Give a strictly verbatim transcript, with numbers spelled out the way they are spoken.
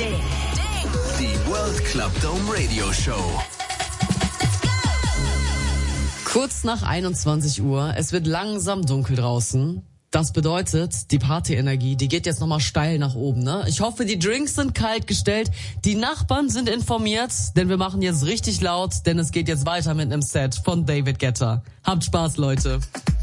Ding. Die World Club Dome Radio Show. Kurz nach einundzwanzig Uhr, es wird langsam dunkel draußen. Das bedeutet, die Partyenergie, die geht jetzt nochmal steil nach oben, ne? Ich hoffe, die Drinks sind kalt gestellt, die Nachbarn sind informiert, denn wir machen jetzt richtig laut, denn es geht jetzt weiter mit einem Set von David Guetta. Habt Spaß, Leute.